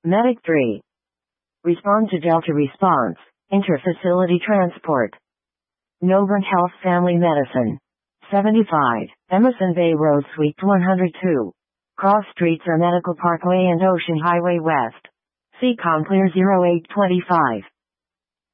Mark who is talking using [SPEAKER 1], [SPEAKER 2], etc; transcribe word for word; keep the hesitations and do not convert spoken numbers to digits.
[SPEAKER 1] Medic three. Respond to Delta response. Interfacility transport. Novant Health Family Medicine. seventy-five. Emerson Bay Road Suite one hundred two. Cross Streets are Medical Parkway and Ocean Highway West. C COM Clear zero eight two five.